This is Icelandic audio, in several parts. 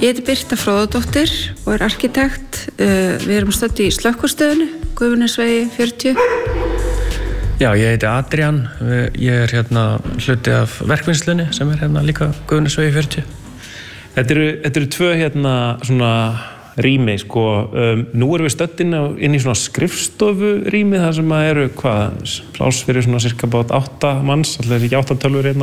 Ég heiti Birta Fróðadóttir og arkitekt. Við erum stödd í Slökkvistöðinni, Gufunesvegi 40. Já, ég heiti Adrian. Ég hluti af verkvinnslunni sem líka Gufunesvegi 40. Þetta eru tvö svona rými, sko. Nú erum við stödd inn í svona skrifstofurými þar sem eru pláss fyrir svona cirka bát 8 manns, allir ekki 8 tölvur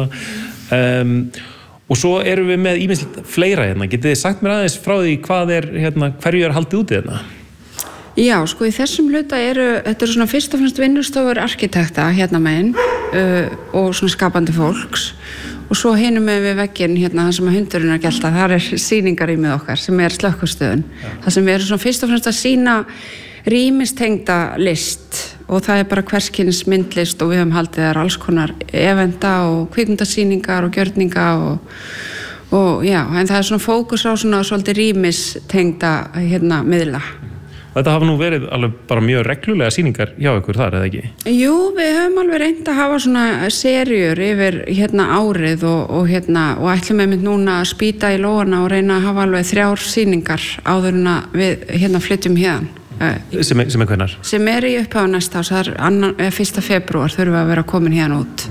og svo erum við með ýmislegt fleira Getið þið sagt mér aðeins frá því hverju haldið úti Já, sko í þessum hluta þetta eru svona fyrst og fremst vinnustofur arkitekta megin og svona skapandi fólks og svo hinum við vegginn þar sem hundurinn gelta, þar sýningarýmið okkar sem Slökkvistöðin. Það sem við erum svona fyrst og fremst að sýna rýmistengda list og það bara hverskins myndlist og við höfum haldið þar alls konar eventa og kvikmyndasýningar og gjörninga og já, en það svona fókus á svona svolítið rýmistengda miðla. Þetta hafa nú verið alveg bara mjög reglulega sýningar hjá ykkur þar, eða ekki? Jú, við höfum alveg reynt að hafa svona seríur yfir árið og ætlum einmitt núna að spýta í lófana og reyna að hafa alveg 3 sýningar áður en að við flytjum héðan. Sem hvenær? Sem í upphafi næsta ás, það 1. febrúar þurfum við að vera komin hérna út.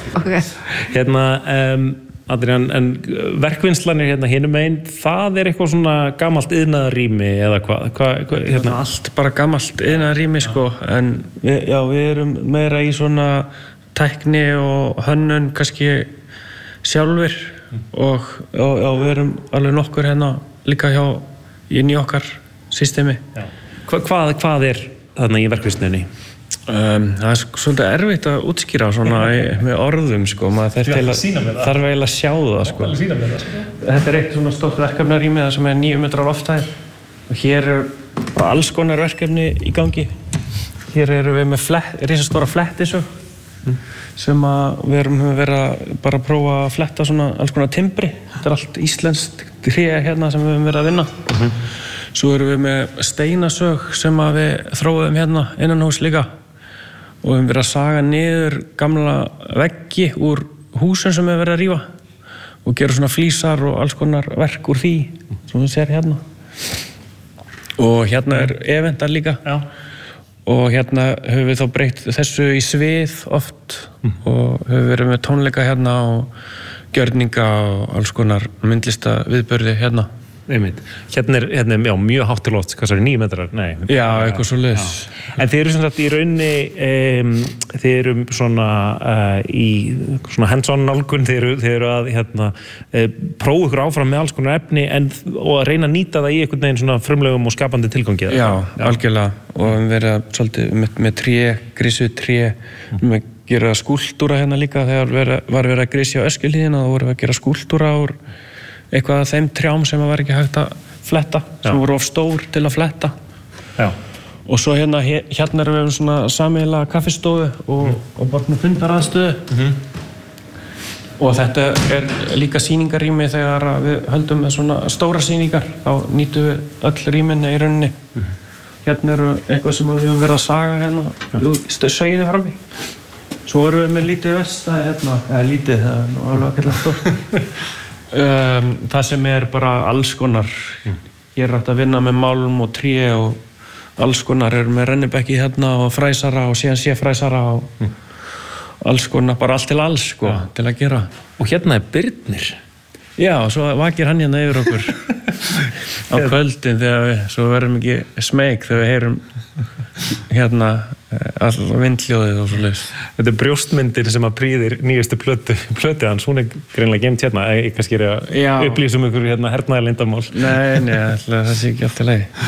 Okay. Adrian, en verkvinnslanir hinum megin, það eitthvað svona gamalt iðnaðarrými eða hvað? Allt bara gamalt iðnaðarrými, sko, en við erum meira í svona tækni og hönnun kannski sjálfur og við erum alveg nokkur líka inn í okkar systemi. Hvað þarna í verkvinnslinni? Það svolítið erfitt að útskýra svona með orðum, sko. Maður þarf eiginlega að sjá það, sko. Þetta eitt svona stórt verkefnarými það sem 9 metrar loftæð og hér bara alls konar verkefni í gangi. Hér erum við með risastóra flettisög sem við erum verið bara að prófa að fletta svona alls konar timbri. Þetta allt íslenskt tré sem við höfum verið að vinna. Svo erum við með steinasög sem við þróuðum innanhús líka og við höfum verið að saga niður gamla veggi úr húsum sem við verið að rífa og gera svona flísar og alls konar verk úr því sem þú sér og eventar líka. Já. Og höfum við þá breytt þessu í svið oft og höfum verið með tónleika og gjörninga og alls konar myndlista viðburði Einmitt. Hérna er mjög hátt til loft, hvað 9 metrar? Nei. Já, eitthvað svo leiðis. En þið eru sem sagt í rauninni, þið eru svona í svona hands-on nálgun, þið eru að prófa ykkur áfram með alls konar efni og að reyna að nýta það í einhvern veginn svona frumlegum og skapandi tilgangi. Já, algjörlega. Og við verðum svolítið með tré, grísuð tré, með gera skúltúra líka þegar var verið að grísja á Öskjuhlíðina og voru að gera skúltúra úr eitthvað af þeim trjám sem var ekki hægt að fletta, sem voru of stór til að fletta. Já. Og svo erum við svona sameiginlega kaffistofu og bara með fundaraðstöðu. Og þetta líka sýningarrými þegar við höldum með svona stóra sýningar, þá nýtum við öll rýmin í rauninni. Eru eitthvað sem við höfum verið að saga söginni frammi. Svo erum við með lítið verkstæði eða lítið, það nú alveg að kalla stórt. Það sem bara alls konar. Ég hægt að vinna með málm og tré og alls konar með rennibekki og fræsara og CNC-fræsara og alls konar, bara allt til alls, sko, til að gera. Og Birnir. Já, og svo vakir hann yfir okkur á kvöldin þegar svo verðum ekki smeyk þegar við heyrum all vindhljóðið og svo leiðis. Þetta brjóstmyndir sem að prýðir nýjustu plötu hans, hún greinilega geymt ég kannski að upplýsum ykkur hernaðarleyndarmál. Nei, það sé ekki allt í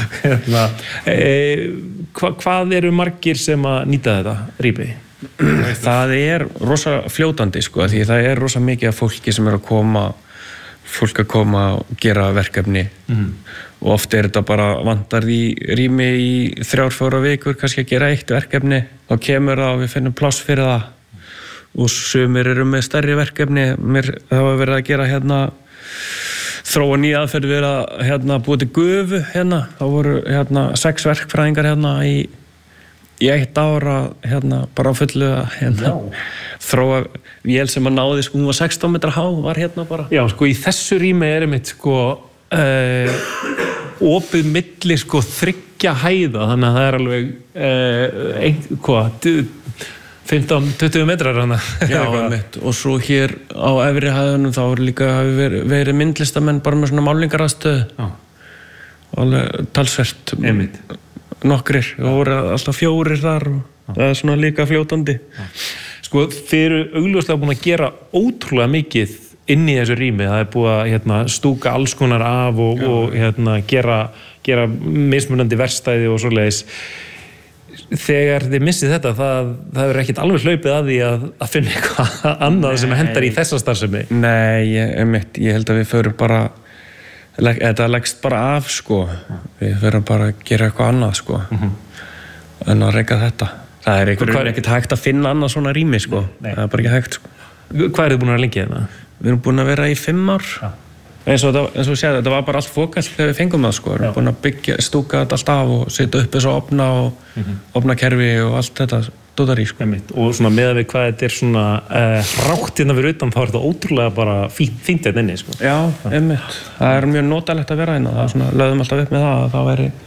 lagi. Hvað eru margir sem að nýta þetta rými? Það rosa fljótandi, sko, því það rosa mikið af fólki sem að koma og gera verkefni og oft þetta bara vantar í rými í 3-4 vikur kannski að gera eitt verkefni þá kemur það og við finnum pláss fyrir það og sumir eru með stærri verkefni það var verið að gera þróa nýja aðferð við að búið til gufu þá voru 6 verkfræðingar í 1 ára bara á fullu þróa vél sem að náði hún var 16 metra há var bara. Já, sko í þessu rými einmitt sko opið milli sko 3 hæða, þannig að það alveg 15-20 metrar hana. Já, mitt. Og svo hér á efri hæðunum þá líka verið myndlistamenn bara með svona málningaraðstöðu. Alveg talsvert. Einmitt. Nokkrir, og voru alltaf 4 þar og það svona líka fljótandi. Sko, þið eru augljóslega búin að gera ótrúlega mikið inn í þessu rými. Það búið að stúka alls konar af og gera mismunandi verkstæði og svoleiðis. Þegar þið missið þetta, það er ekkert alveg hlaupið að því að finna eitthvað annað sem hendar í þessa starfsemi. Nei, ég held að við förum bara, þetta leggst bara af, sko. Við förum bara að gera eitthvað annað, sko. En að reyka þetta. Það er ekkert hægt að finna annað svona rými, sko. Það er bara ekki hægt, sko. Hvað er þið búin að vera lengi hérna? Við erum búin að vera í 5 ár. Eins og séð, þetta var bara allt fókalt þegar við fengum það, sko. Við erum búin að stúka þetta allt af og setja upp þessu opna og opna kerfi og allt þetta dótar í, sko. Og svona meðan við hvað þetta er svona hrátt hérna fyrir utan, þá er þetta ótrúlega bara fínt hérna inni, sko. Já, einmitt. Það er mjög notalegt að vera hérna. Það er svona, lögðum alltaf upp með það að það væri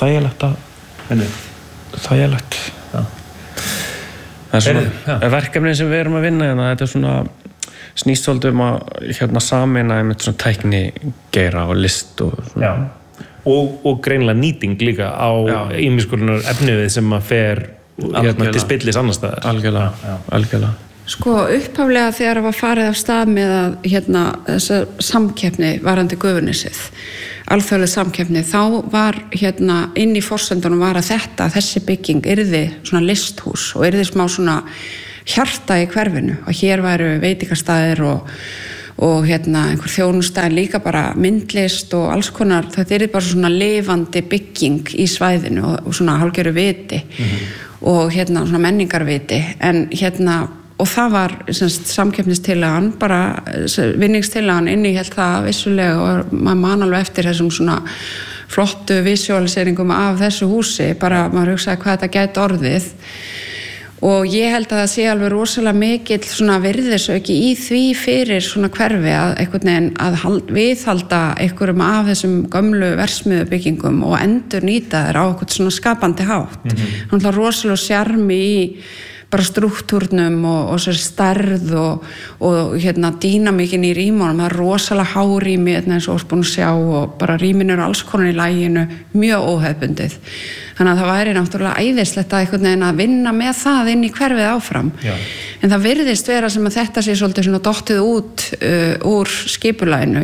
þægilegt. Það er svona verkefni sem við erum að vinna hérna, þetta er svona snýst svolítið að sameina einmitt svona tæknigeira og list og svona. Og greinilega nýting líka á ýmiss konar efnivið sem að fer til spillis annars staðar. Algjörlega. Sko, upphaflega þegar það var farið af stað með að þessa samkeppni varandi Gufunessið, alþjóðleg samkeppni, þá var inn í forsendunum var að þessi bygging yrði svona listhús og yrði smá svona hjarta í hverfinu og hér væru veitingastæðir og einhver þjónustæðir líka bara myndlist og alls konar, þetta er bara svona lifandi bygging í svæðinu og svona hálfgerðu viti og svona menningarviti en og það var samkeppnistillagan, bara vinningstillagan innihélt það vissulega og maður man alveg eftir þessum svona flottu visualiseringum af þessu húsi, bara maður hugsaði hvað þetta gæti orðið. Og ég held að það sé alveg rosalega mikill svona virðisauki í því fyrir svona hverfi að einhvern veginn að viðhalda einhverjum af þessum gömlu verksmiðjubyggingum og endur nýta þær á einhvern svona skapandi hátt. Þannig að rosalega sjarmi í bara strúktúrnum og svo stærð og dýnamíkin í rýmunum, það er rosalega hárými eins og búin að sjá og bara rýmin eru alls konar í laginu, mjög óhefbundið. Þannig að það væri náttúrulega æðislegt að einhvern veginn að vinna með það inn í hverfið áfram. En það virðist vera sem að þetta sé svolítið svona dottið út úr skipulaginu.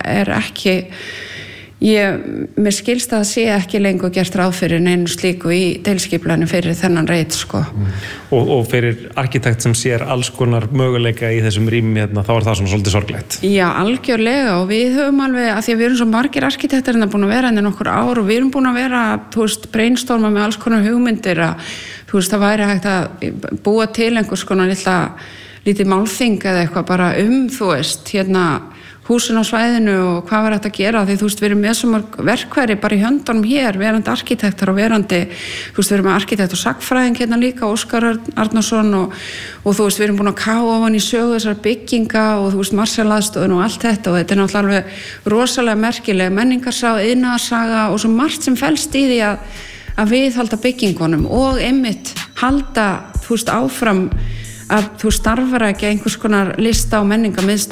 Mér skilst að það sé ekki lengur gert ráð fyrir neinu slíku í deilskipulaginu fyrir þennan reit, sko. Og fyrir arkitekt sem sér alls konar möguleika í þessum rýmum þá er það svona svolítið sorglegt. Já, algjörlega og við höfum alveg, að því að við erum svo margir arkitektar búin að vera nokkur ár og við erum búin að vera, brainstorma með alls konar hugmyndir að, það væri hægt að búa til einhvers konar lítið málþing eða eitthvað bara húsin á svæðinu og hvað var þetta að gera því við erum með svo mörg verkværi bara í höndunum hér, verandi arkitektar og verandi, við erum með arkitekt og sagnfræðing líka, Óskar Arnarsson og við erum búin að kafa ofan í sögu þessar bygginga og Marshall-aðstöðun og allt þetta og þetta er náttúrulega alveg rosalega merkileg menningarsaga, iðnaðarsaga og svo margt sem felst í því að viðhalda byggingunum og einmitt halda áfram að þú starfar ekki einhvers konar lista og menningarmiðstöð